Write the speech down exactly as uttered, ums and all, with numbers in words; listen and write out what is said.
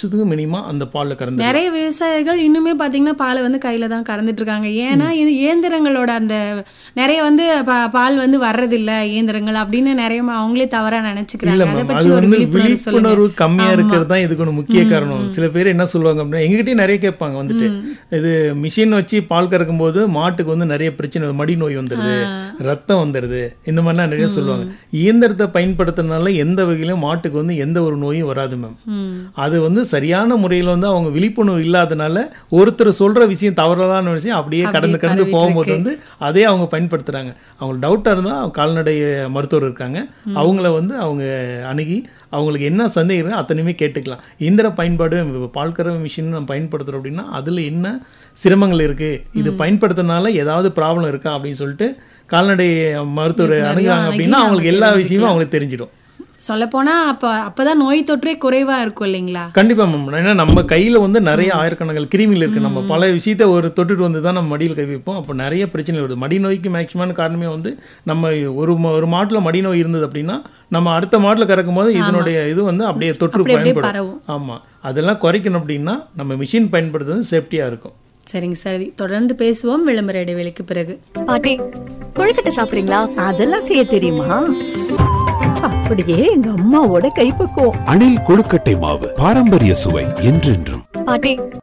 நிமிஷத்துக்கு மினிமம் அந்த பாலில் கறந்து. நிறைய விவசாயிகள் இன்னுமே பார்த்தீங்கன்னா பாலை வந்து கையில் தான் கறந்துட்டு இருக்காங்க. ஏன்னா இது இயந்திரங்களோட அந்த நிறைய வந்து பா- பால் வந்து வர்றதில்ல இயந்திரங்கள் அப்படின்னு நிறைய அவங்களே தவறாக நினைச்சுக்கிறாங்க. இல்ல அதை மேம், பற்றி அது ஒரு வந்து விழிப்புணர்வு சொல்லுங்க. விழிப்புணர்வு கம்மியா ஆமா. இருக்கிறது தான் இதுக்கு ஒரு முக்கிய காரணம். சில பேர் என்ன சொல்லுவாங்க அப்படின்னா, எங்ககிட்டயும் நிறைய கேட்பாங்க வந்துட்டு, இது மிஷின் வச்சு பால் கறக்கும் போது மாட்டுக்கு வந்து நிறைய பிரச்சனை வருது, மடி நோய் வந்துடுது, ரத்தம் வந்துடுது, இந்த மாதிரிலாம் நிறைய சொல்லுவாங்க. இயந்திரத்தை பயன்படுத்துறதுனால எந்த வகையிலும் மாட்டுக்கு வந்து எந்த ஒரு நோயும் வராது மேம். ம். அது வந்து சரியான முறையில் வந்து அவங்க விழிப்புணர்வு இல்லாதனால ஒருத்தர் சொல்ற விஷயம் தவறான விஷயம் அப்படியே கடந்து கடந்து போகும்போது வந்து அதே அவங்க பயன்படுத்துறாங்க. அவங்களுக்கு டவுட்டாக இருந்தால் கால்நடை மருத்துவர் இருக்காங்க, அவங்கள வந்து அவங்க அணுகி அவங்களுக்கு என்ன சந்தேகம் இருக்கோ அத்தனையுமே கேட்டுக்கலாம். இயந்திர பயன்பாடு இப்ப பால் கறவை மிஷின் நம்ம பயன்படுத்துகிறோம் அப்படின்னா அதில் என்ன சிரமங்கள் இருக்குது, இது பயன்படுத்துறதுனால ஏதாவது ப்ராப்ளம் இருக்கா அப்படின்னு சொல்லிட்டு கால்நடை மருத்துவர் அணுகுறாங்க அப்படின்னா அவங்களுக்கு எல்லா விஷயமும் அவங்களுக்கு தெரிஞ்சிடும். சொல்லப்போனா அப்போ அப்பதான் நோய் தொற்றே குறைவா இருக்கும் இல்லைங்களா? கண்டிப்பா மேம். ஏன்னா நம்ம கையில வந்து நிறைய ஆயிரக்கணக்கில் கிருமிகள் இருக்கு. நம்ம பல விஷயத்தை ஒரு தொட்டுட்டு வந்து தான் நம்ம மடியில் கை வைப்போம். அப்போ நிறைய பிரச்சனை வருது. மடி நோய்க்கு மேக்சிமம் காரணமே வந்து நம்ம ஒரு ம- ஒரு மாட்டில் மடி நோய் இருந்தது அப்படின்னா நம்ம அடுத்த மாட்டில் கறக்கும் போது இதனுடைய இது வந்து அப்படியே தொற்று அப்படி அப்படியே பயன்படும். பரவும். ஆமா, அதெல்லாம் குறைக்கணும் அப்படின்னா நம்ம மிஷின் பயன்படுத்துறது சேஃப்டியா இருக்கும். சரிங்க சரி, தொடர்ந்து பேசுவோம் விளம்பர இடைவேளைக்கு பிறகு. பாட்டி கொழுக்கட்டை சாப்பிடுறீங்களா? அதெல்லாம் செய்ய தெரியுமா? அப்படியே எங்க அம்மாவோட கைப்பக்குவம். அணில் கொழுக்கட்டை மாவு, பாரம்பரிய சுவை என்றென்றும். பாட்டி